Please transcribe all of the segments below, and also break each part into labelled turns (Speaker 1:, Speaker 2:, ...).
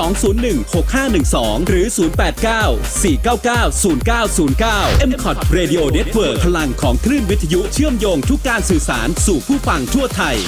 Speaker 1: 02016512หรือ0894990909 MCOT Radio Network พลังของคลื่นวิทยุเชื่อมโยงทุกการสื่อสารสู่ผู้ฟังทั่วไทย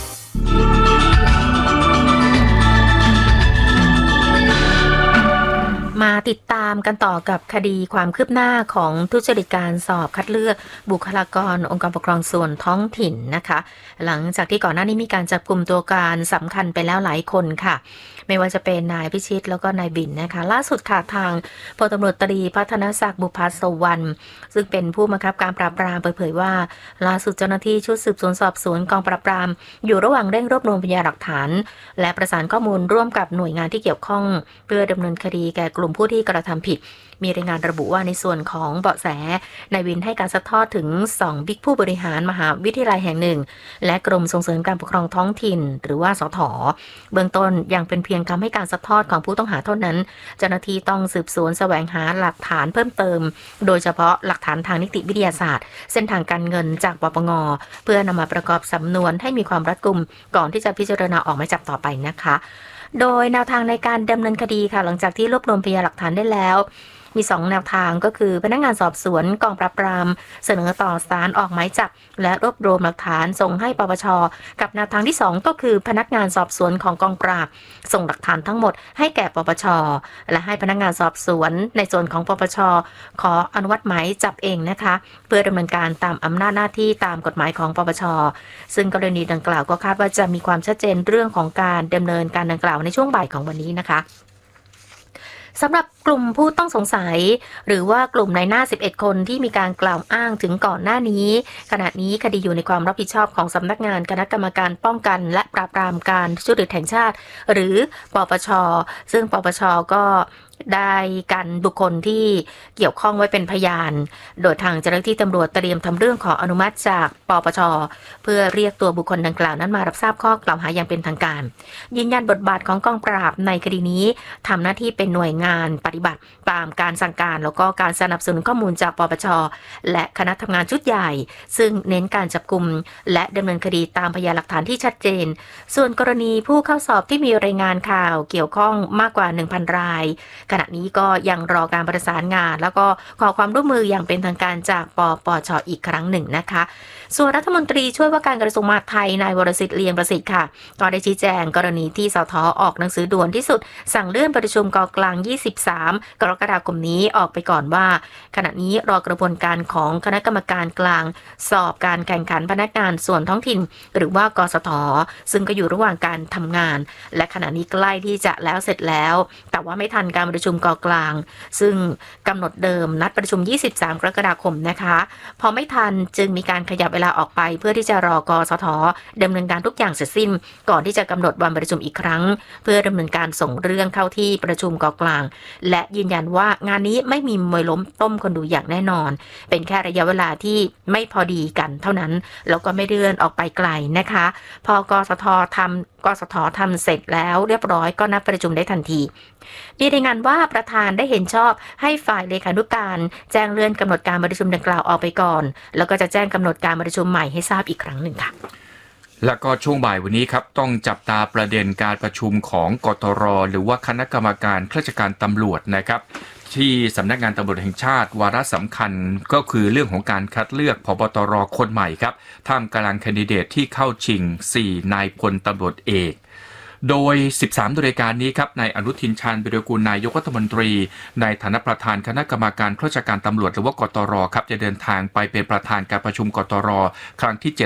Speaker 2: มาติดตามกันต่อกับคดีความคืบหน้าของทุจริตการสอบคัดเลือกบุคลากรองค์กรปกครองส่วนท้องถิ่นนะคะหลังจากที่ก่อนหน้านี้มีการจับกลุ่มตัวการสำคัญไปแล้วหลายคนค่ะไม่ว่าจะเป็นนายพิชิตแล้วก็นายบินนะคะล่าสุดค่ะทางพลตำรวจตรีพัฒนศักดิ์บุภาสวรรณซึ่งเป็นผู้บังคับการปราบปรามเปิดเผยว่าล่าสุดเจ้าหน้าที่ชุดสืบสวนสอบสวนกองปราบปรามอยู่ระหว่างเร่งรวบรวมพยานหลักฐานและประสานข้อมูลร่วมกับหน่วยงานที่เกี่ยวข้องเพื่อดำเนินคดีแก่กลุ่มผู้ที่กระทำผิดมีรายงานระบุว่าในส่วนของเบาะแสนายวินให้การซัดทอดถึง2บิ๊กผู้บริหารมหาวิทยาลัยแห่งหนึ่งและกรมส่งเสริมการปกครองท้องถิ่นหรือว่าสถ.เบื้องต้นยังเป็นเพียงคำให้การซัดทอดของผู้ต้องหาเท่านั้นเจ้าหน้าที่ต้องสืบสวนแสวงหาหลักฐานเพิ่มเติมโดยเฉพาะหลักฐานทางนิติวิทยาศาสตร์เส้นทางการเงินจากปปง.เพื่อนำมาประกอบสำนวนให้มีความรัดกุมก่อนที่จะพิจารณาออกหมายจับต่อไปนะคะโดยแนวทางในการดำเนินคดีค่ะหลังจากที่รวบรวมพยานหลักฐานได้แล้วมี2แนวทางก็คือพนักงานสอบสวนกองปราบปรามเสนอต่อศาลออกหมายจับและรวบรวมหลักฐานส่งให้ปปช.กับแนวทางที่2ก็คือพนักงานสอบสวนของกองปราบส่งหลักฐานทั้งหมดให้แก่ปปช.และให้พนักงานสอบสวนในส่วนของปปช.ขออนุมัติหมายจับเองนะคะเพื่อดำเนินการตามอำนาจหน้าที่ตามกฎหมายของปปช.ซึ่งกรณีดังกล่าวก็คาดว่าจะมีความชัดเจนเรื่องของการดำเนินการดังกล่าวในช่วงบ่ายของวันนี้นะคะสำหรับกลุ่มผู้ต้องสงสัยหรือว่ากลุ่มนายหน้า11คนที่มีการกล่าวอ้างถึงก่อนหน้านี้ขณะนี้คดีอยู่ในความรับผิดชอบของสำนักงานคณะกรรมการป้องกันและปราบปรามการทุจริตแห่งชาติหรือปปช.ซึ่งปปช.ก็ได้กันบุคคลที่เกี่ยวข้องไว้เป็นพยานโดยทางเจ้าหน้าที่ตำรวจเตรียมทำเรื่องขออนุมัติจากปปช.เพื่อเรียกตัวบุคคลดังกล่าวนั้นมารับทราบข้อกล่าวหาอย่างเป็นทางการยืนยันบทบาทของกองปราบในคดีนี้ทำหน้าที่เป็นหน่วยงานปฏิบัติตามการสั่งการแล้วก็การสนับสนุนข้อมูลจากปปช.และคณะทำงานชุดใหญ่ซึ่งเน้นการจับกุมและดำเนินคดีตามพยานหลักฐานที่ชัดเจนส่วนกรณีผู้เข้าสอบที่มีรายงานข่าวเกี่ยวข้องมากกว่า 1,000 รายขณะนี้ก็ยังรอการประสานงานแล้วก็ขอความร่วมมืออย่างเป็นทางการจากปปช.อีกครั้งหนึ่งนะคะส่วนรัฐมนตรีช่วยว่าการกระทรวงมหาดไทยนายวรสิทธิ์เลียงประสิทธิ์ค่ะก็ได้ชี้แจงกรณีที่สท.ออกหนังสือด่วนที่สุดสั่งเลื่อนประชุมกกลาง23 กรกฎาคมนี้ออกไปก่อนว่าขณะนี้รอกระบวนการของคณะกรรมการกลางสอบการแข่งขันพนักงานส่วนท้องถิ่นหรือว่ากสท.ซึ่งก็อยู่ระหว่างการทำงานและขณะนี้ใกล้ที่จะแล้วเสร็จแล้วแต่ว่าไม่ทันการประชุมกกลางซึ่งกำหนดเดิมนัดประชุม23 กรกฎาคมนะคะพอไม่ทันจึงมีการขยับเวลาออกไปเพื่อที่จะรอกสท.ดำเนินการทุกอย่างเสร็จสิ้นก่อนที่จะกำหนดวันประชุมอีกครั้งเพื่อดำเนินการส่งเรื่องเข้าที่ประชุมกกลางและยืนยันว่างานนี้ไม่มีมวยล้มต้มคนดูอย่างแน่นอนเป็นแค่ระยะเวลาที่ไม่พอดีกันเท่านั้นแล้วก็ไม่เลื่อนออกไปไกลนะคะพอกสท.ทำเสร็จแล้วเรียบร้อยก็นัดประชุมได้ทันทีมีรายงานว่าประธานได้เห็นชอบให้ฝ่ายเลขานุการแจ้งเลื่อนกำหนดการประชุมดังกล่าวออกไปก่อนแล้วก็จะแจ้งกำหนดการประชุมใหม่ให้ทราบอีกครั้งหนึ่งค่ะ
Speaker 3: แล้วก็ช่วงบ่ายวันนี้ครับต้องจับตาประเด็นการประชุมของกตร.หรือว่าคณะกรรมการข้าราชการตำรวจนะครับที่สำนักงานตำรวจแห่งชาติวาระสำคัญก็คือเรื่องของการคัดเลือกผบตร.คนใหม่ครับท่ามกลางแคนดิเดตที่เข้าชิง4นายพลตำรวจเอกโดย 13 รายการนี้ครับนายอนุทิน ชาญวิรากูลนายกรัฐมนตรีในฐานะประธานคณะกรรมการข้าราชการตำรวจหรือว่ากตร.ครับจะเดินทางไปเป็นประธานการประชุมกตร.ครั้งที่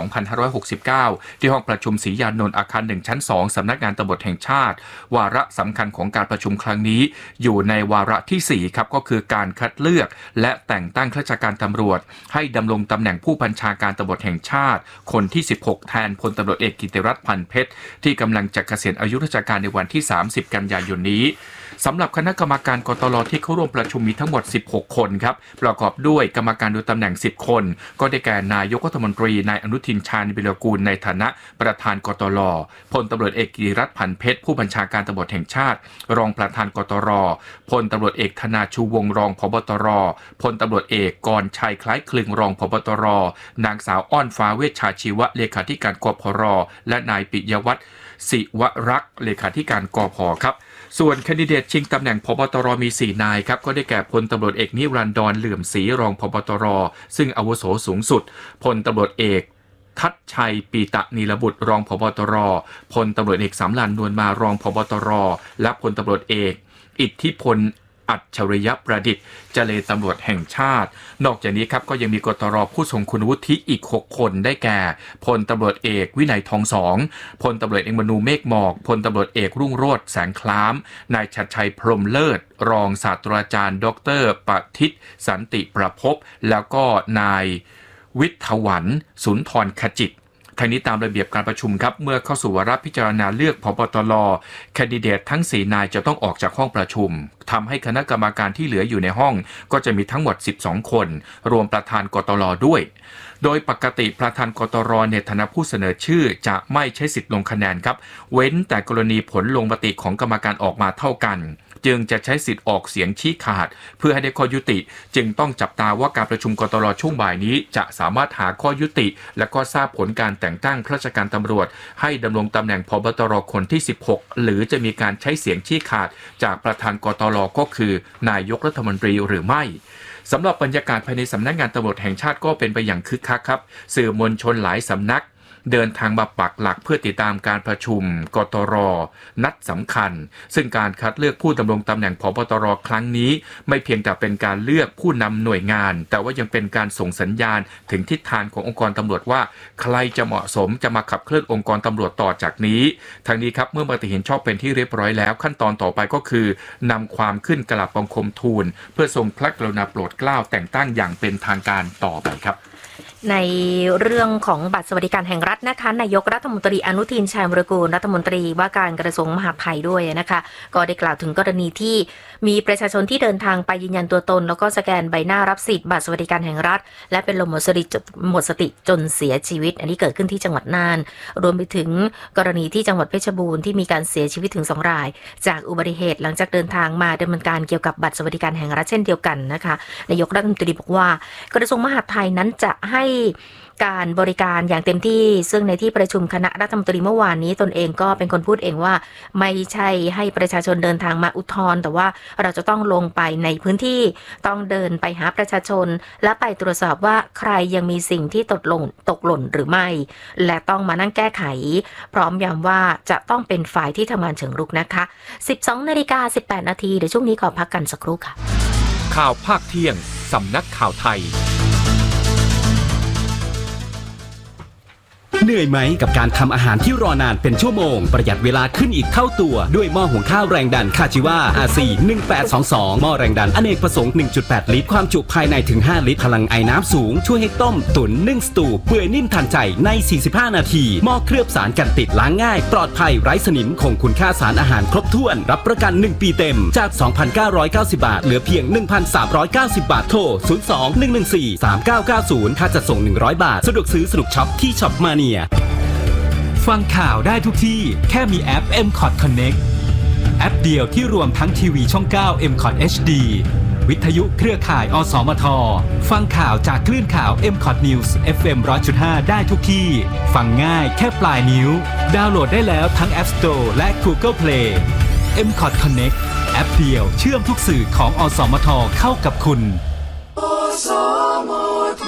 Speaker 3: 7/2569 ที่ห้องประชุมศรียานนท์อาคาร 1 ชั้น 2 สำนักงานตำรวจแห่งชาติวาระสำคัญของการประชุมครั้งนี้อยู่ในวาระที่ 4 ครับก็คือการคัดเลือกและแต่งตั้งข้าราชการตำรวจให้ดำรงตำแหน่งผู้บัญชาการตำรวจแห่งชาติคนที่ 16 แทนพลตำรวจเอกกิติรัตน์ พันเพชรที่กำลังจะเกษียณอายุราชการในวันที่ 30 กันยายนนี้สำหรับคณะกรรมการกตร.ที่เข้าร่วมประชุมมีทั้งหมด 16 คนครับประกอบด้วยกรรมการโดยตำแหน่ง 10 คนก็ได้แก่นายกรัฐมนตรีนายอนุทิน ชาญวิรากูลในฐานะประธานกตร.พลตำรวจเอกกิติรัตน์ พันเพชรผู้บัญชาการตำรวจแห่งชาติรองประธานกตร.พลตำรวจเอกธนาชูวงศ์รองผบตร.พลตำรวจเอกกรชัยคล้ายคลึงรองผบตร.นางสาวอ้อนฟ้าเวชชาชีวะเลขาธิการกพร.และนายปิยวัฒน์ศิวรักษ์เลขาธิการกพ.ครับส่วนแคนดิเดตชิงตำแหน่งผบตรมี4นายครับก็ได้แก่พลตำรวจเอกนิรันดรเหลื่อมศรีรองผบตรซึ่งอาวุโสสูงสุดพลตำรวจเอกทัชชัยปีตะนีรบุตรรองผบตรพลตำรวจเอกสำราญนวลมารองผบตรและพลตำรวจเอกอิทธิพลอัจฉริยประดิษฐ์เจรตำรวจแห่งชาตินอกจากนี้ครับก็ยังมีกตรผู้ทรงคุณวุฒิอีก6คนได้แก่พลตำรวจเอกวินัยทองสองพลตำรวจเอกมนูเมฆหมอกพลตำรวจเอกรุ่งโรจน์แสงคล้ามนายชัดชัยพรหมเลิศรองศาสตราจารย์ดร.ประทิตสันติประภพแล้วก็นายวิทยวันสุนทรขจิตทั้งนี้ตามระเบียบการประชุมครับเมื่อเข้าสู่วาระพิจารณาเลือกผบตรแคนดิเดตทั้ง4นายจะต้องออกจากห้องประชุมทำให้คณะกรรมการที่เหลืออยู่ในห้องก็จะมีทั้งหมด12คนรวมประธานกตรด้วยโดยปกติประธานกตรในฐานะผู้เสนอชื่อจะไม่ใช้สิทธิ์ลงคะแนนครับเว้นแต่กรณีผลลงมติของกรรมการออกมาเท่ากันจึงจะใช้สิทธิ์ออกเสียงชี้ขาดเพื่อให้ได้ข้อยุติจึงต้องจับตาว่าการประชุมกตรช่วงบ่ายนี้จะสามารถหาข้อยุติและก็ทราบผลการแต่งตั้งข้าราชการตำรวจให้ดำรงตำแหน่งผบตรคนที่16หรือจะมีการใช้เสียงชี้ขาดจากประธานกตรก็คือนายกรัฐมนตรีหรือไม่สำหรับบรรยากาศภายในสำนักงานตำรวจแห่งชาติก็เป็นไปอย่างคึกคักครับสื่อมวลชนหลายสำนักเดินทางมาปักหลักเพื่อติดตามการประชุมกตรนัดสำคัญซึ่งการคัดเลือกผู้ดำรงตำแหน่งผบตรครั้งนี้ไม่เพียงแต่เป็นการเลือกผู้นำหน่วยงานแต่ว่ายังเป็นการส่งสัญญาณถึงทิศทางขององค์กรตำรวจว่าใครจะเหมาะสมจะมาขับเคลื่อนองค์กรตำรวจต่อจากนี้ทั้งนี้ครับเมื่อมติเห็นชอบเป็นที่เรียบร้อยแล้วขั้นตอนต่อไปก็คือนำความขึ้นกราบบังคมทูลเพื่อทรงพระกรุณาโปรดเกล้าแต่งตั้งอย่างเป็นทางการต่อไปครับ
Speaker 2: ในเรื่องของบัตรสวัสดิการแห่งรัฐนะคะนายกรัฐมนตรีอนุทินชาญวิรากูลรัฐมนตรีว่าการกระทรวงมหาดไทยด้วยนะคะก็ได้กล่าวถึงกรณีที่มีประชาชนที่เดินทางไปยืนยันตัวตนแล้วก็สแกนใบหน้ารับสิทธิ์บัตรสวัสดิการแห่งรัฐและเป็นลมหมดสติจนเสียชีวิตอันนี้เกิดขึ้นที่จังหวัดน่านรวมไปถึงกรณีที่จังหวัดเพชรบูรณ์ที่มีการเสียชีวิตถึง2รายจากอุบัติเหตุหลังจากเดินทางมาดำเนินการเกี่ยวกับบัตรสวัสดิการแห่งรัฐเช่นเดียวกันนะคะนายกรัฐมนตรีบอกว่ากระทรวงมหาดไทยนั้นจะให้การบริการอย่างเต็มที่ซึ่งในที่ประชุมคณะรัฐมนตรีเมื่อวานนี้ตนเองก็เป็นคนพูดเองว่าไม่ใช่ให้ประชาชนเดินทางมาอุทธรณ์แต่ว่าเราจะต้องลงไปในพื้นที่ต้องเดินไปหาประชาชนและไปตรวจสอบว่าใครยังมีสิ่งที่ตกหล่นหรือไม่และต้องมานั่งแก้ไขพร้อมย้ำว่าจะต้องเป็นฝ่ายที่ทำงานเชิงรุกนะคะ 12:18 นาทีเดี๋ยวช่วงนี้ขอพักกันสักครู่ค่ะ
Speaker 3: ข่าวภาคเที่ยงสำนักข่าวไทย
Speaker 1: เหนื่อยไหมกับการทำอาหารที่รอนานเป็นชั่วโมงประหยัดเวลาขึ้นอีกเท่าตัวด้วยหม้อหุงข้าวแรงดันคาจิวา RC 1822หม้อแรงดันอเนกประสงค์ 1.8 ลิตรความจุภายในถึง5ลิตรพลังไอน้ำสูงช่วยให้ต้มตุ๋นนึ่งสตูเปื่อยนิ่มทันใจใน45นาทีหม้อเคลือบสารกันติดล้างง่ายปลอดภัยไร้สนิมคงคุณค่าสารอาหารครบถ้วนรับประกัน1ปีเต็มจาก 2,990 บาทเหลือเพียง 1,390 บาทโทร 02-114-3990 ค่าจัดส่ง100 บาทสะดวกซื้อสนุกช็อปที่ช็อปมาเนียฟังข่าวได้ทุกที่แค่มีแอป MCOT Connect แอปเดียวที่รวมทั้งทีวีช่อง 9 MCOT HD วิทยุเครือข่ายอสมทฟังข่าวจากคลื่นข่าว MCOT News FM 100.5 ได้ทุกที่ฟังง่ายแค่ปลายนิ้วดาวน์โหลดได้แล้วทั้ง App Store และ Google Play MCOT Connect แอปเดียวเชื่อมทุกสื่อของอสมทเข้ากับคุณอสมท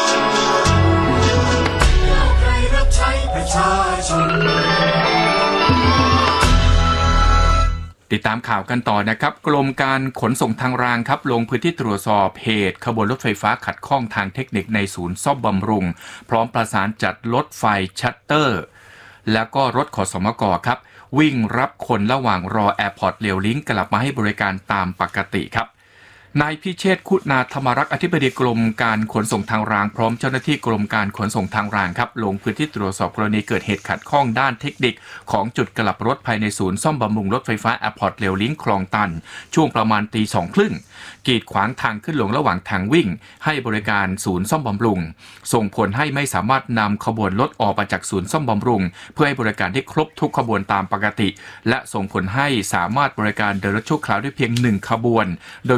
Speaker 3: ติดตามข่าวกันต่อนะครับกรมการขนส่งทางรางครับลงพื้นที่ตรวจสอบเหตุขบวนรถไฟฟ้าขัดข้องทางเทคนิคในศูนย์ซ่อมบำรุงพร้อมประสานจัดรถไฟชัตเตอร์แล้วก็รถขสมกครับวิ่งรับคนระหว่างรอแอร์พอร์ตเรลลิงก์กลับมาให้บริการตามปกติครับนายพิเชษฐ์คุณาธรรมรักษ์อธิบดีกรมการขนส่งทางรางพร้อมเจ้าหน้าที่กรมการขนส่งทางรางครับลงพื้นที่ตรวจสอบกรณีเกิดเหตุขัดข้องด้านเทคนิคของจุดกลับรถภายในศูนย์ซ่อมบำรุงรถไฟฟ้าแอร์พอร์ตเรลลิงก์คลองตันช่วงประมาณ 2:30 น.กีดขวางทางขึ้นลงระหว่างทางวิ่งให้บริการศูนย์ซ่อมบำรุงส่งผลให้ไม่สามารถนำขบวนรถออกมาจากศูนย์ซ่อมบำรุงเพื่อให้บริการได้ครบทุกขบวนตามปกติและส่งผลให้สามารถบริการเดินรถชั่วคราวได้เพียง1ขบวนโดยมีความ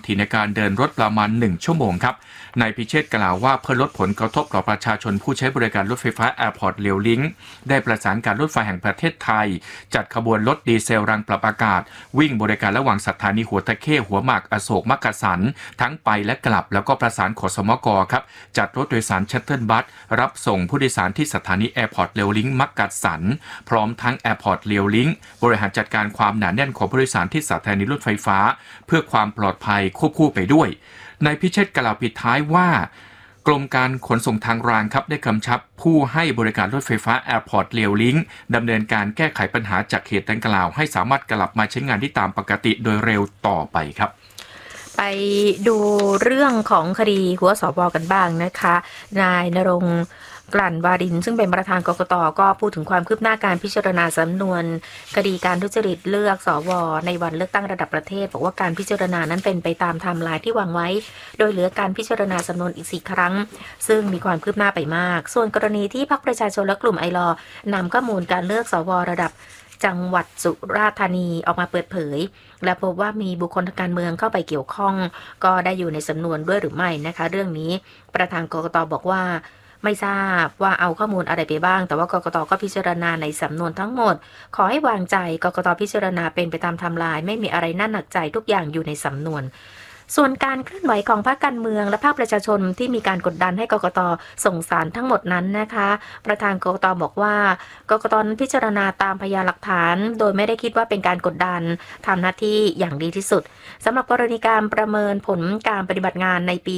Speaker 3: ถี่ในการเดินรถประมาณ1 ชั่วโมงครับนายพิเชษฐ์กล่าวว่าเพื่อลดผลกระทบต่อประชาชนผู้ใช้บริการรถไฟฟ้า Airport Rail Link ได้ประสานการรถไฟแห่งประเทศไทยจัดขบวนรถดีเซลรางปรับอากาศวิ่งบริการระหว่างสถานีหัวตะเข้หัวหมากอโศกมักกะสันทั้งไปและกลับแล้วก็ประสานขสมกครับจัดรถโดยสารชัตเทิลบัสรับส่งผู้โดยสารที่สถานี Airport Rail Link มักกะสันพร้อมทั้ง Airport Rail Link บริหารจัดการความหนาแน่นของผู้โดยสารที่สถานีรถไฟฟ้าเพื่อความปลอดภัยควบคู่ไปด้วยนายพิเชษฐ์กล่าวปิดท้ายว่ากรมการขนส่งทางรางครับได้กำชับผู้ให้บริการรถไฟฟ้า Airport Rail Link ดำเนินการแก้ไขปัญหาจากเหตุดังกล่าวให้สามารถกลับมาใช้งานได้ตามปกติโดยเร็วต่อไปครับ
Speaker 2: ไปดูเรื่องของคดีหัวสว.กันบ้างนะคะนายณรงค์กลั่นวารินซึ่งเป็นประธานกกต.ก็พูดถึงความคืบหน้าการพิจารณาสำนวนคดีการทุจริตเลือกสว.ในวันเลือกตั้งระดับประเทศบอกว่าการพิจารณานั้นเป็นไปตามไทม์ไลน์ที่วางไว้โดยเหลือการพิจารณาสำนวนอีก4 ครั้งซึ่งมีความคืบหน้าไปมากส่วนกรณีที่พรรคประชาชนและกลุ่มไอลอนำข้อมูลการเลือกสว.ระดับจังหวัดสุราษฎร์ธานีออกมาเปิดเผยและพบว่ามีบุคคลทางการเมืองเข้าไปเกี่ยวข้องก็ได้อยู่ในสำนวนด้วยหรือไม่นะคะเรื่องนี้ประธานกกต.บอกว่าไม่ทราบว่าเอาข้อมูลอะไรไปบ้างแต่ว่ากกต.ก็พิจารณาในสำนวนทั้งหมดขอให้วางใจกกต.พิจารณาเป็นไปตามไทม์ไลน์ไม่มีอะไรน่าหนักใจทุกอย่างอยู่ในสำนวนส่วนการเคลื่อนไหวของพรรคการเมืองและภาคประชาชนที่มีการกดดันให้กกต.ส่งสารทั้งหมดนั้นนะคะประธานกกต.บอกว่ากกต.พิจารณาตามพยานหลักฐานโดยไม่ได้คิดว่าเป็นการกดดันทำหน้าที่อย่างดีที่สุดสำหรับกรณีการประเมินผลการปฏิบัติงานในปี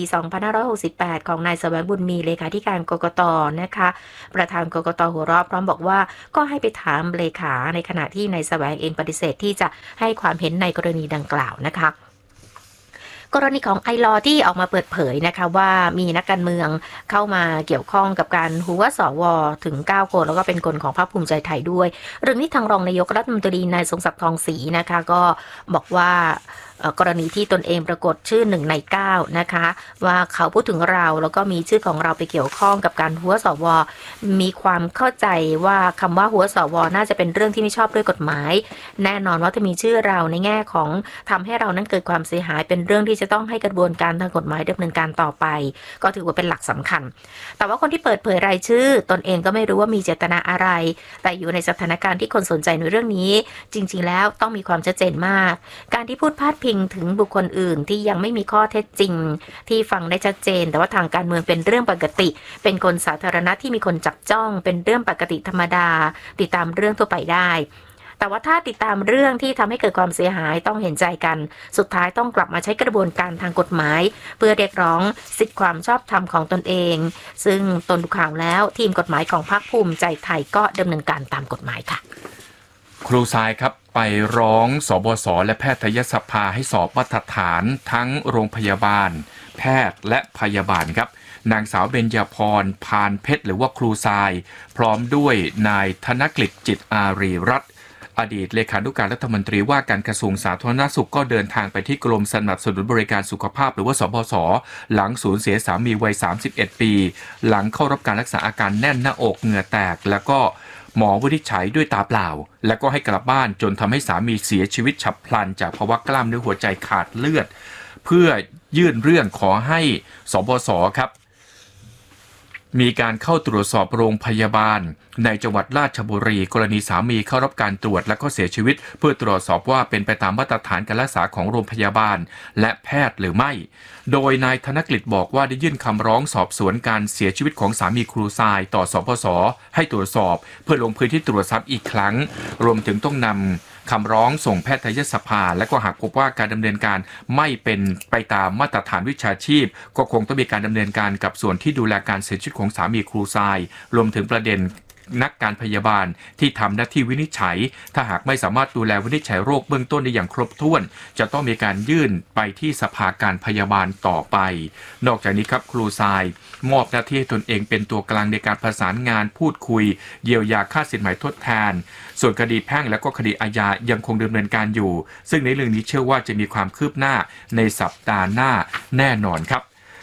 Speaker 2: 2568 ของนายแสวงบุญมีเลขาธิการกกต.นะคะประธานกกต.หัวเราะพร้อมบอกว่าก็ให้ไปถามเลขาในขณะที่นายแสวงเองปฏิเสธที่จะให้ความเห็นในกรณีดังกล่าวนะคะกรณีของไอลอที่ออกมาเปิดเผยนะคะว่ามีนักการเมืองเข้ามาเกี่ยวข้องกับการหัวสวถึง9 คนแล้วก็เป็นคนของพรรคภูมิใจไทยด้วยเรื่องนี้ทางรองนายกรัฐมนตรีนายทรงศักดิ์ทองศรีนะคะก็บอกว่ากรณีที่ตนเองปรากฏชื่อ1 ใน 9นะคะว่าเขาพูดถึงเราแล้วก็มีชื่อของเราไปเกี่ยวข้องกับการหัวสวมีความเข้าใจว่าคำว่าหัวสวน่าจะเป็นเรื่องที่ไม่ชอบด้วยกฎหมายแน่นอนว่าถ้ามีชื่อเราในแง่ของทำให้เรานั้นเกิดความเสียหายเป็นเรื่องที่จะต้องให้กระบวนการทางกฎหมายดำเนินการต่อไปก็ถือว่าเป็นหลักสำคัญแต่ว่าคนที่เปิดเผยรายชื่อตนเองก็ไม่รู้ว่ามีเจตนาอะไรแต่อยู่ในสถานการณ์ที่คนสนใจในเรื่องนี้จริงๆแล้วต้องมีความชัดเจนมากการที่พูดพาดพิงถึงบุคคลอื่นที่ยังไม่มีข้อเท็จจริงที่ฟังได้ชัดเจนแต่ว่าทางการเมืองเป็นเรื่องปกติเป็นคนสาธารณะที่มีคนจับจ้องเป็นเรื่องปกติธรรมดาติดตามเรื่องทั่วไปได้แต่ว่าถ้าติดตามเรื่องที่ทำให้เกิดความเสียหายต้องเห็นใจกันสุดท้ายต้องกลับมาใช้กระบวนการทางกฎหมายเพื่อเรียกร้องสิทธิความชอบธรรมของตนเองซึ่งตนดูข่าวแล้วทีมกฎหมายของพรรคภูมิใจไทยก็ดำเนินการตามกฎหมายค่ะ
Speaker 3: ครูทรายครับไปร้องสบศและแพทยสภาให้สอบมาตรฐานทั้งโรงพยาบาลแพทย์และพยาบาลครับนางสาวเบญญาพรพานเพชรหรือว่าครูทรายพร้อมด้วยนายธนกฤษจิตอารีรัตน์อดีตเลขานุการรัฐมนตรีว่าการกระทรวงสาธารณสุขก็เดินทางไปที่กรมสนับสนุนบริการสุขภาพหรือว่าสบศหลังสูญเสียสามีวัย31 ปีหลังเข้ารับการรักษาอาการแน่นหน้าอกเหงื่อแตกแล้วก็หมอวินิจฉัยด้วยตาเปล่าแล้วก็ให้กลับบ้านจนทำให้สามีเสียชีวิตฉับพลันจากภาวะกล้ามเนื้อหัวใจขาดเลือดเพื่อยื่นเรื่องขอให้สบศครับมีการเข้าตรวจสอบโรงพยาบาลในจังหวัดราชบุรีกรณีสามีเข้ารับการตรวจและก็เสียชีวิตเพื่อตรวจสอบว่าเป็นไปตามมาตรฐานการรักษาของโรงพยาบาลและแพทย์หรือไม่โดยนายธนกฤษบอกว่าได้ยื่นคำร้องสอบสวนการเสียชีวิตของสามีครูทรายต่อสบศให้ตรวจสอบเพื่อลงพื้นที่ตรวจสอบอีกครั้งรวมถึงต้องนำคำร้องส่งแพทยสภาและก็หากพบว่าการดำเนินการไม่เป็นไปตามมาตรฐานวิชาชีพก็คงต้องมีการดำเนินการกับส่วนที่ดูแลการเสียชีวิตของสามีครูทรายรวมถึงประเด็นนักการพยาบาลที่ทำหน้าที่วินิจฉัยถ้าหากไม่สามารถดูแลวินิจฉัยโรคเบื้องต้นได้อย่างครบถ้วนจะต้องมีการยื่นไปที่สภาการพยาบาลต่อไปนอกจากนี้ครับครูทรายมอบหน้าที่ให้ตนเองเป็นตัวกลางในการประสานงานพูดคุยเยียวยาค่าสินไหมทดแทนส่วนคดีแพ่งและก็คดีอาญายังคงดำเนินการอยู่ซึ่งในเรื่องนี้เชื่อว่าจะมีความคืบหน้าในสัปดาห์หน้าแน่นอนครับ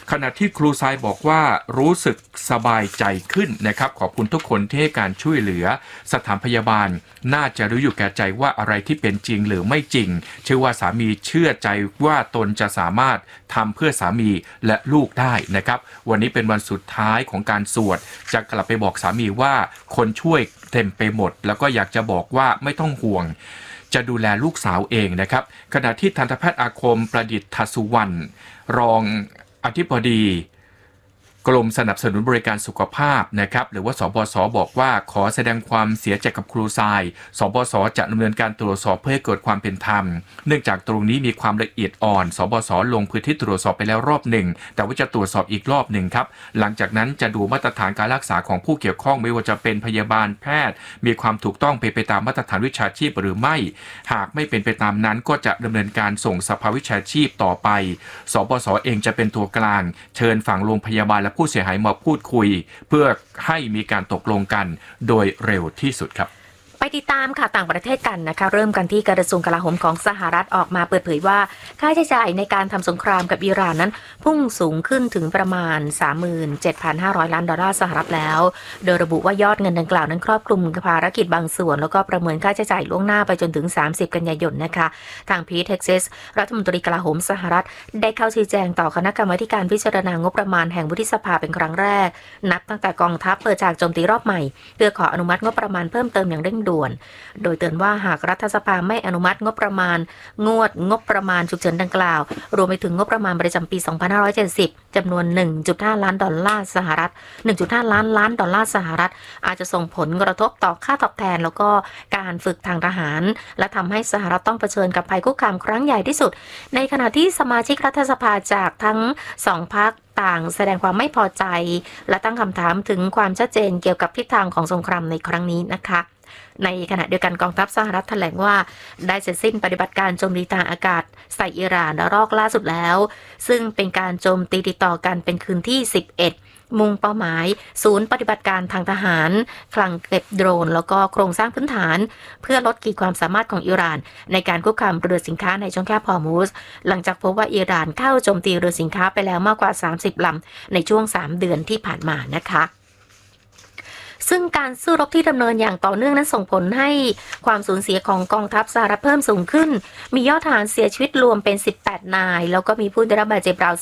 Speaker 3: ขณะที่ครูทรายบอกว่ารู้สึกสบายใจขึ้นนะครับขอบคุณทุกคนที่ให้การช่วยเหลือสถานพยาบาลน่าจะรู้อยู่แก่ใจว่าอะไรที่เป็นจริงหรือไม่จริงเชื่อว่าสามีเชื่อใจว่าตนจะสามารถทำเพื่อสามีและลูกได้นะครับวันนี้เป็นวันสุดท้ายของการสวดจะกลับไปบอกสามีว่าคนช่วยเต็มไปหมดแล้วก็อยากจะบอกว่าไม่ต้องห่วงจะดูแลลูกสาวเองนะครับขณะที่ทันตแพทย์อาคมประดิษฐสุวรรณรองอธิบดีกรมสนับสนุนบริการสุขภาพนะครับหรือว่าสบสบอกว่าขอแสดงความเสียใจกับครูทรายสบสจะดำเนินการตรวจสอบเพื่อให้เกิดความเป็นธรรมเนื่องจากตรงนี้มีความละเอียดอ่อนสบสลงพื้นที่ตรวจสอบไปแล้วรอบหนึ่งแต่ว่าจะตรวจสอบอีกรอบหนึ่งครับหลังจากนั้นจะดูมาตรฐานการรักษาของผู้เกี่ยวข้องไม่ว่าจะเป็นพยาบาลแพทย์มีความถูกต้องไปตามมาตรฐานวิชาชีพหรือไม่หากไม่เป็นไปตามนั้นก็จะดำเนินการส่งสภาวิชาชีพต่อไปสบสเองจะเป็นตัวกลางเชิญฝั่งโรงพยาบาลและผู้เสียหายมาพูดคุยเพื่อให้มีการตกลงกันโดยเร็วที่สุดครับ
Speaker 2: ไปติดตามข่าวต่างประเทศกันนะคะเริ่มกันที่กระทรวงกลาโหมของสหรัฐออกมาเปิดเผยว่าค่าใช้จ่ายในการทำสงครามกับอิหร่านนั้นพุ่งสูงขึ้นถึงประมาณ 37,500 ล้านดอลลาร์สหรัฐแล้วโดยระบุว่ายอดเงินดังกล่าวนั้นครอบคลุมภารกิจบางส่วนแล้วก็ประเมินค่าใช้จ่ายล่วงหน้าไปจนถึง30กันยายนนะคะทางพีทเท็กซัสรัฐมนตรีกลาโหมสหรัฐได้เข้าชี้แจงต่อคณะกรรมาการพิจารณางบประมาณแห่งวุฒิสภาเป็นครั้งแรกนับตั้งแต่กองทัพเปิดฉากโจมตีรอบใหม่เพื่อขออนุมัติงบประมาณเพิ่มเติมอย่างเร่งด่วนโดยเตือนว่าหากรัฐสภาไม่อนุมัติงบประมาณงบประมาณฉุกเฉินดังกล่าวรวมไปถึงงบประมาณประจำปี 2570 จำนวน 1.5 ล้านดอลลาร์สหรัฐ 1.5 ล้านดอลลาร์สหรัฐอาจจะส่งผลกระทบต่อค่าตอบแทนแล้วก็การฝึกทางทหารและทำให้สหรัฐต้องเผชิญกับภัยคุกคามครั้งใหญ่ที่สุดในขณะที่สมาชิกรัฐสภาจากทั้ง2 พรรคต่างแสดงความไม่พอใจและตั้งคำถามถึงความชัดเจนเกี่ยวกับทิศทางของสงครามในครั้งนี้นะคะในขณะเดียวกันกองทัพสหรัฐแถลงว่าได้เสร็จสิ้นปฏิบัติการโจมตีทางอากาศใส่อิหร่านรอบล่าสุดแล้วซึ่งเป็นการโจมตีติดต่อกันเป็นคืนที่11มุ่งเป้าหมายศูนย์ปฏิบัติการทางทหารคลังเก็บโดรนแล้วก็โครงสร้างพื้นฐานเพื่อลดขีดความสามารถของอิหร่านในการคุกคามเรือสินค้าในช่องแคบฮอร์มุซหลังจากพบว่าอิหร่านเข้าโจมตีเรือสินค้าไปแล้วมากกว่า30 ลำในช่วง3 เดือนที่ผ่านมานะคะซึ่งการสู้รบที่ดำเนินอย่างต่อเนื่องนั้นส่งผลให้ความสูญเสียของกองทัพสหรัฐเพิ่มสูงขึ้นมียอดทหารเสียชีวิตรวมเป็น18 นายแล้วก็มีผู้ได้รับบาดเจ็บราว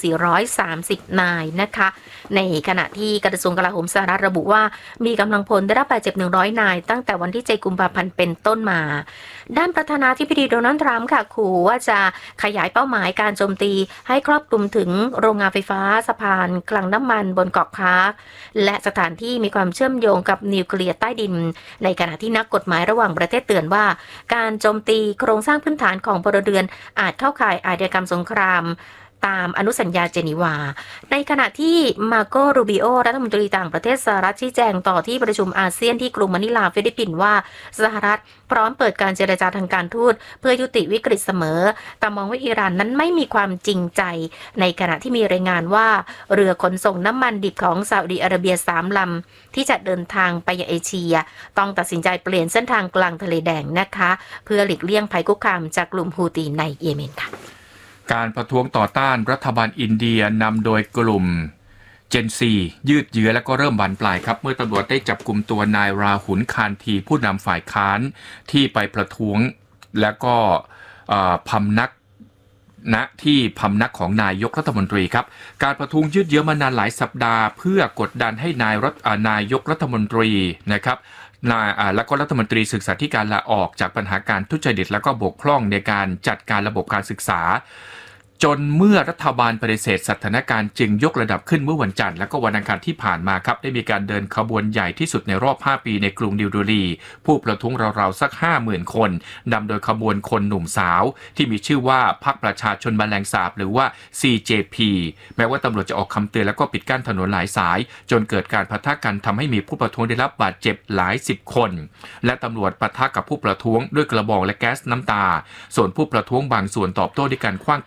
Speaker 2: 430 นายนะคะในขณะที่กระทรวงกลาโหมสหรัฐระบุว่ามีกำลังพลได้รับบาดเจ็บ100 นายตั้งแต่วันที่7 กุมภาพันธ์เป็นต้นมาด้านประธานาธิบดีโดนัลด์ทรัมป์ค่ะขู่ว่าจะขยายเป้าหมายการโจมตีให้ครอบคลุมถึงโรงงานไฟฟ้าสะพานคลังน้ำมันบนเกาะคาร์กและสถานที่มีความเชื่อมโยงกับนิวเคลียร์ใต้ดินในขณะที่นักกฎหมายระหว่างประเทศเตือนว่าการโจมตีโครงสร้างพื้นฐานของพลเรือนอาจเข้าข่ายอาชญากรรมสงครามตามอนุสัญญาเจนีวาในขณะที่มาโกรูบิโอรัฐมนตรีต่างประเทศสหรัฐชี้แจงต่อที่ประชุมอาเซียนที่กรุงมะนิลาฟิลิปปินส์ว่าสหรัฐพร้อมเปิดการเจรจาทางการทูตเพื่อยุติวิกฤตเสมอแต่มองว่าอิหร่านนั้นไม่มีความจริงใจในขณะที่มีรายงานว่าเรือขนส่งน้ำมันดิบของซาอุดิอาระเบีย3 ลำที่จะเดินทางไปยังเอเชียต้องตัดสินใจเปลี่ยนเส้นทางกลางทะเลแดงนะคะเพื่อหลีกเลี่ยงภัยคุกคามจากกลุ่มฮูตีในเยเมนค่ะ
Speaker 3: การประท้วงต่อต้านรัฐบาลอินเดียนำโดยกลุ่มเจนซียืดเยื้อและก็เริ่มบานปลายครับเมื่อตำรวจได้จับกุมตัวนายราหุลคานทีผู้นำฝ่ายค้านที่ไปประท้วงและก็พำนักณที่พำนักของนายกรัฐมนตรีครับการประท้วงยืดเยื้อมานานหลายสัปดาห์เพื่อกดดันให้นายกรัฐมนตรีนะครับและก็รัฐมนตรีศึกษาธิการลาออกจากปัญหาการทุจริตและก็บกพร่องในการจัดการระบบการศึกษาจนเมื่อรัฐบาลปฏิเสธสถานการณ์จึงยกระดับขึ้นเมื่อวันจันทร์และก็วันอังคารที่ผ่านมาครับได้มีการเดินขบวนใหญ่ที่สุดในรอบ5 ปีในกรุงนิวเดลีผู้ประท้วงราวๆสัก 50,000 คนนำโดยขบวนคนหนุ่มสาวที่มีชื่อว่าพรรคประชาชนแมลงสาบหรือว่า CJP แม้ว่าตำรวจจะออกคำเตือนและก็ปิดกั้นถนนหลายสายจนเกิดการปะทะกันทำให้มีผู้ประท้วงได้รับบาดเจ็บหลาย10 คนและตำรวจปะทะกับผู้ประท้วงด้วยกระบอกและแก๊สน้ำตาส่วนผู้ประท้วงบางส่วนตอบโต้ด้วยการขว้างปาก้อนหิน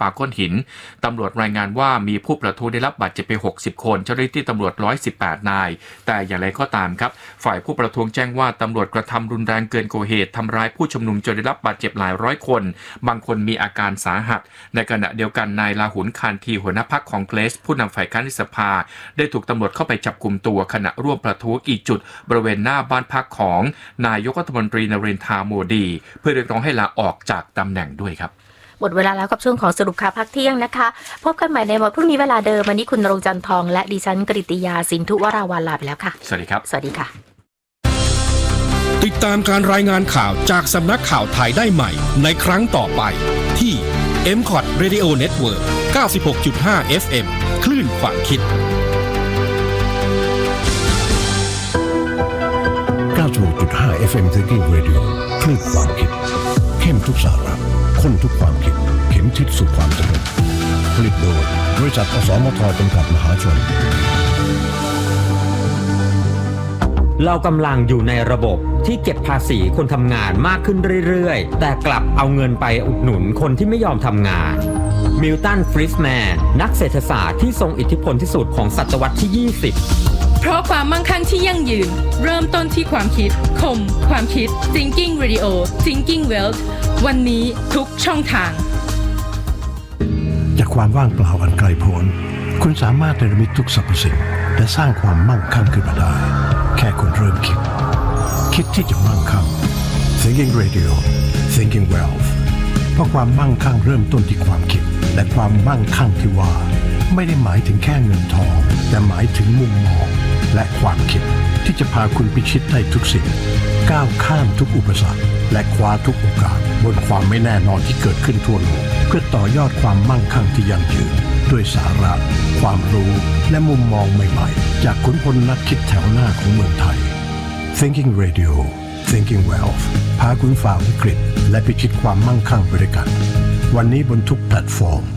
Speaker 3: หินตำรวจรายงานว่ามีผู้ประท้วงได้รับบาดเจ็บไป60คนเจ้าหน้าที่ตำรวจ118นายแต่อย่างไรก็ตามครับฝ่ายผู้ประท้วงแจ้งว่าตำรวจกระทำรุนแรงเกินกว่าเหตุทำร้ายผู้ชุมนุมจนได้รับบาดเจ็บหลายร้อยคนบางคนมีอาการสาหัสในขณะเดียวกันนายลาหุนคานทีหัวหน้าพรรคคองเกรสผู้นำฝ่ายค้านในสภาได้ถูกตำรวจเข้าไปจับกุมตัวขณะร่วมประท้วงอีกจุดบริเวณหน้าบ้านพักของนายกรัฐมนตรีนเรนทราโมดีเพื่อเรียกร้องให้ลาออกจากตำแหน่งด้วยครับ
Speaker 2: หมดเวลาแล้วกับช่วงของสรุปข่าวพักเที่ยงนะคะพบกันใหม่ในวันพรุ่งนี้เวลาเดิมวันนี้คุณณรงค์จันทร์ทองและดิฉันกฤติยาสินธุวราวัลย์ลาไปแล้วค่ะ
Speaker 3: สวัสดีครับ
Speaker 2: สวัสดีค่ะ
Speaker 4: ติดตามการรายงานข่าวจากสำนักข่าวไทยได้ใหม่ในครั้งต่อไปที่ MCOT Radio Network 96.5 FM คลื่นความคิด
Speaker 5: 96.5 FM Thinking Radio คลื่นความคิดเข้มทุกสาระข้นทุกความคิดเข็มทิศสู่ความสำเร็จผลิตโดยบริษัทอสมทจำกัดมหาชน
Speaker 6: เรากำลังอยู่ในระบบที่เก็บภาษีคนทำงานมากขึ้นเรื่อยๆแต่กลับเอาเงินไปอุดหนุนคนที่ไม่ยอมทำงานมิลตัน ฟริสแมนนักเศรษฐศาสตร์ที่ทรงอิทธิพลที่สุดของศตวรรษที่20
Speaker 7: เพราะความมั่งคั่งที่ยั่งยืนเริ่มต้นที่ความคิดคมความคิด Thinking Radio Thinking Wealth วันนี้ทุกช่องทาง
Speaker 5: จากความว่างเปล่าอันไกลโพ้นคุณสามารถเนรมิตทุกสรรพสิ่งและสร้างความมั่งคั่งขึ้นมาได้แค่คุณเริ่มคิดที่จะมั่งคั่ง Thinking Radio Thinking Wealth เพราะความมั่งคั่งเริ่มต้นที่ความคิดและความมั่งคั่งที่ว่าไม่ได้หมายถึงแค่เงินทองแต่หมายถึงมุมมองและความคิดที่จะพาคุณพิชิตได้ทุกสิ่งก้าวข้ามทุกอุปสรรคและคว้าทุกโอกาสบนความไม่แน่นอนที่เกิดขึ้นทั่วโลกเพื่อต่อยอดความมั่งคั่งที่ยั่งยืนด้วยสาระความรู้และมุมมองใหม่ๆจากขุนพลนักคิดแถวหน้าของเมืองไทย Thinking Radio Thinking Wealth พาคุณฝ่าวิกฤตและพิชิตความมั่งคั่งไปด้วยกันวันนี้บนทุกแพลตฟอร์ม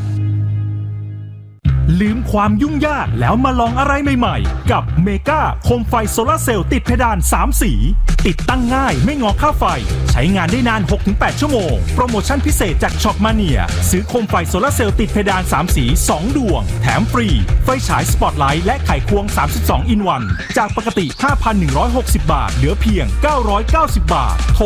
Speaker 8: ลืมความยุ่งยากแล้วมาลองอะไรใหม่ๆกับเมกาโคมไฟโซลาร์เซลล์ติดเพดาน3สีติดตั้งง่ายไม่งอค่าไฟใช้งานได้นาน 6-8 ชั่วโมงโปรโมชั่นพิเศษจากช็อปมาเนียซื้อโคมไฟโซลาร์เซลล์ติดเพดาน3สี2ดวงแถมฟรีไฟฉายสปอตไลท์และไขควง32 in 1จากปกติ 5,160 บาทเหลือเพียง990 บาทโทร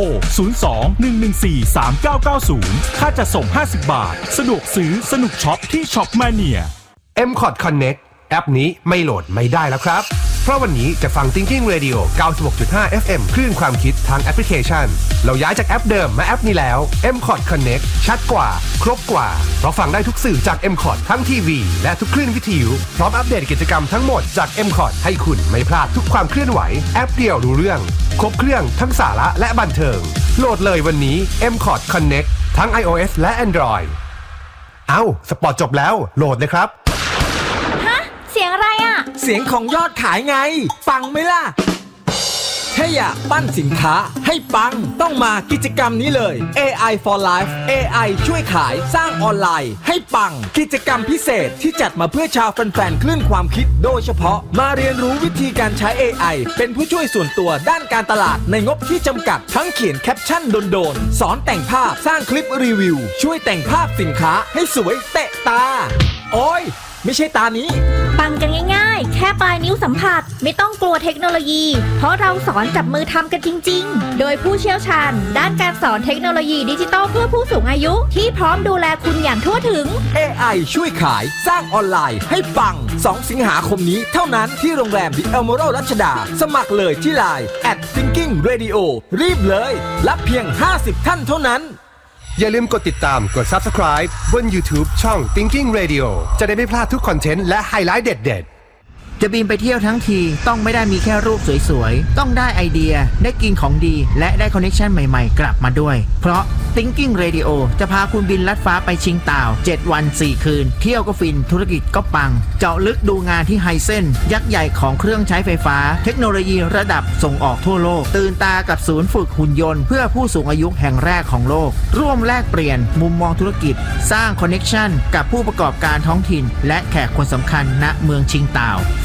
Speaker 8: 02-114-3990 ค่าจัดส่ง50 บาทสะดวกซื้อสนุกช็อปที่ช็อปมาเนีย
Speaker 9: MCOT Connect แอปนี้ไม่โหลดไม่ได้แล้วครับเพราะวันนี้จะฟัง Thinking Radio 96.5 FM คลื่นความคิดทางแอปพลิเคชันเราย้ายจากแอปเดิมมาแอปนี้แล้ว MCOT Connect ชัดกว่าครบกว่าเพราะฟังได้ทุกสื่อจาก MCOT ทั้งทีวีและทุกคลื่นวิทยุพร้อมอัปเดตกิจกรรมทั้งหมดจาก MCOT ให้คุณไม่พลาดทุกความเคลื่อนไหวแอปเดียวรู้เรื่องครบเครื่องทั้งสาระและบันเทิงโหลดเลยวันนี้ MCOT Connect ทั้ง iOS และ Android สปอร์ตจบแล้วโหลดเลยครับ
Speaker 10: เสียงอะไรอ่ะ
Speaker 11: เสียงของยอดขายไงปังไหมล่ะถ้าอยากปั้นสินค้าให้ปังต้องมากิจกรรมนี้เลย AI for Life AI ช่วยขายสร้างออนไลน์ให้ปังกิจกรรมพิเศษที่จัดมาเพื่อชาวแฟนๆคลื่นความคิดโดยเฉพาะมาเรียนรู้วิธีการใช้ AI เป็นผู้ช่วยส่วนตัวด้านการตลาดในงบที่จำกัดทั้งเขียนแคปชั่นโดนๆสอนแต่งภาพสร้างคลิปรีวิวช่วยแต่งภาพสินค้าให้สวยเตะตาโอ้ยไม่ใช่ตานี้
Speaker 10: ปังกันง่ายๆแค่ปลายนิ้วสัมผัสไม่ต้องกลัวเทคโนโลยีเพราะเราสอนจับมือทำกันจริงๆโดยผู้เชี่ยวชาญด้านการสอนเทคโนโลยีดิจิทัลเพื่อผู้สูงอายุที่พร้อมดูแลคุณอย่างทั่วถึง
Speaker 11: AI ช่วยขายสร้างออนไลน์ให้ปัง2 สิงหาคมนี้เท่านั้นที่โรงแรม The Emerald รัชดาสมัครเลยที่ LINE @Thinking Radio รีบเลยรับเพียง50ท่านเท่านั้น
Speaker 9: อย่าลืมกดติดตามกด Subscribe บน YouTube ช่อง Thinking Radio จะได้ไม่พลาดทุกคอนเทนต์และไฮไลท์เด็ดๆ
Speaker 12: จะบินไปเที่ยวทั้งทีต้องไม่ได้มีแค่รูปสวยๆต้องได้ไอเดียได้กินของดีและได้คอนเนคชั่นใหม่ๆกลับมาด้วยเพราะ Thinking Radio จะพาคุณบินลัดฟ้าไปชิงต่าว7วัน4คืนเที่ยวก็ฟินธุรกิจก็ปังเจาะลึกดูงานที่ไฮเซ็นยักษ์ใหญ่ของเครื่องใช้ไฟฟ้าเทคโนโลยีระดับส่งออกทั่วโลกตื่นตากับศูนย์ฝึกหุ่นยนต์เพื่อผู้สูงอายุแห่งแรกของโลกร่วมแลกเปลี่ยนมุมมองธุรกิจสร้างคอนเนคชั่นกับผู้ประกอบการท้องถิ่นและแขกคนสำคัญณเมืองชิงต่าวฟรี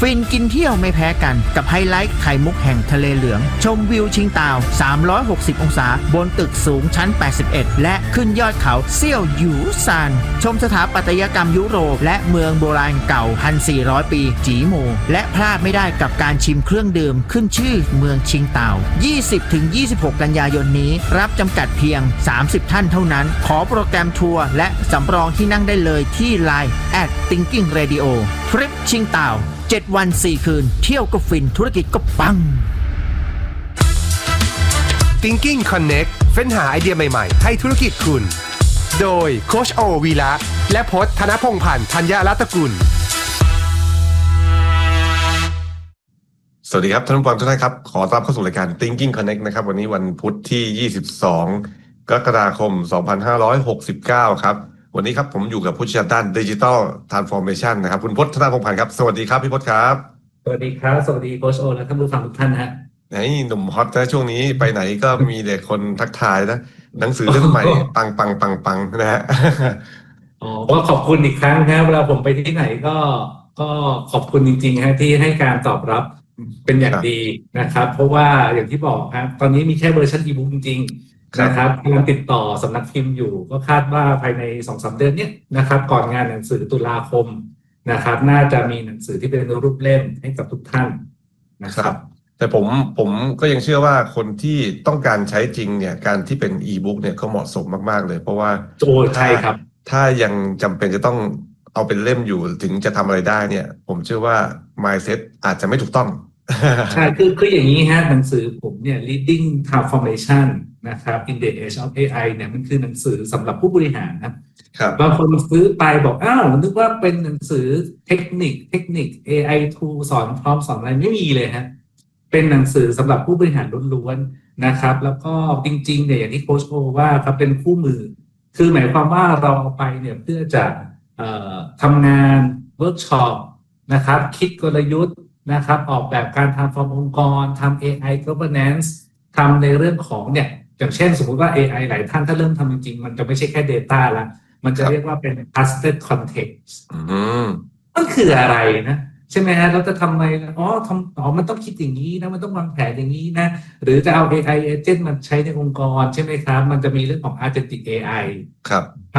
Speaker 12: ฟินกินเที่ยวไม่แพ้กันกับไฮไลท์ไข่มุกแห่งทะเลเหลืองชมวิวชิงตาว360องศาบนตึกสูงชั้น81และขึ้นยอดเขาเซี่ยวหยูซานชมสถาปัตยกรรมยุโรปและเมืองโบราณเก่า 1,400 ปีจีโมและพลาดไม่ได้กับการชิมเครื่องดื่มขึ้นชื่อเมืองชิงตาว 20-26 กันยายนนี้รับจำกัดเพียง30ท่านเท่านั้นขอโปรแกรมทัวร์และสำรองที่นั่งได้เลยที่ LINE @Thinking Radio ทริปชิงตาว7 วัน 4 คืนเที่ยวก็ฟินธุรกิจก็ปัง
Speaker 9: Thinking Connect เฟ้นหาไอเดียใหม่ๆให้ธุรกิจคุณโดยโคชโอวีระและพจน์ธนพงษ์พันธ์ธัญรัตน์กุล
Speaker 13: สวัสดีครับท่านผู้ฟังทุกท่านครับขอต้อนรับเข้าสู่รายการ Thinking Connect นะครับวันนี้วันพุธที่22กรกฎาคม2569ครับวันนี้ครับผมอยู่กับผู้เชี่ยวชาญด้าน Digital Transformation นะครับคุณพจน์ธนพงษ์พันธ์ครับสวัสดีครับพี่พจน์ครับ
Speaker 14: สวัสดีครับสวัสดีโค้ชโอและท่านผู้ฟังทุกท่านฮะ
Speaker 13: นี่หนุ่มฮอตนะช่วงนี้ไปไหนก็มีเด็กคนทักทายนะหนังสือเล่มใหม่ปังนะฮะ
Speaker 14: ก็ขอบคุณอีกครั้งครับเวลาผมไปที่ไหนก็ขอบคุณจริงๆฮะที่ให้การตอบรับเป็นอย่างดีนะครับเพราะว่าอย่างที่บอกครับตอนนี้มีแค่เวอร์ชันอีบุ๊กจริงๆนะครับกำลังติดต่อสำนักพิมพ์อยู่ก็คาดว่าภายใน 2-3 เดือนนี้นะครับก่อนงานหนังสือตุลาคมนะครับน่าจะมีหนังสือที่เป็นรูปเล่มให้กับทุกท่านนะครับ
Speaker 13: แต่ผมก็ยังเชื่อว่าคนที่ต้องการใช้จริงเนี่ยการที่เป็นอีบุ๊กเนี่ยก็เหมาะสมมากๆเลยเพราะว่า
Speaker 14: ใช่ครับ
Speaker 13: ถ้ายังจำเป็นจะต้องเอาเป็นเล่มอยู่ถึงจะทำอะไรได้เนี่ยผมเชื่อว่า mindset อาจจะไม่ถูกต้อง
Speaker 14: ใช่คืออย่างนี้ฮะหนังสือผมเนี่ย Leading Transformation นะครับ in the Age of AI เนี่ยมันคือหนังสือสำหรับผู้บริหารนะครับบางคนซื้อไปบอกอ้าวนึกว่าเป็นหนังสือเทคนิค AI tool สอนพร้อมสอนอะไรไม่มีเลยฮะเป็นหนังสือสำหรับผู้บริหารล้วนๆนะครับแล้วก็จริงๆเนี่ยอย่างที่โค้ชโอว่าครับเป็นคู่มือคือหมายความว่าเราเอาไปเนี่ยเพื่อจะทำงานเวิร์กช็อปนะครับคิดกลยุทธ์นะครับออกแบบการทำฟอร์มองค์กรทำ AI governance ทำในเรื่องของเนี่ยอย่างเช่นสมมุติว่า AI หลายท่านถ้าเริ่มทำจริงๆมันจะไม่ใช่แค่ data ละมันจะเรียกว่าเป็น trusted context มันคืออะไรนะใช่ไหมฮะเราจะทำไมมันต้องคิดอย่างนี้นะมันต้องวางแผนอย่างนี้นะหรือจะเอา AI agent มาใช้ในองค์กรใช่ไหมครับมันจะมีเรื่องของ agentic AI
Speaker 13: ครับ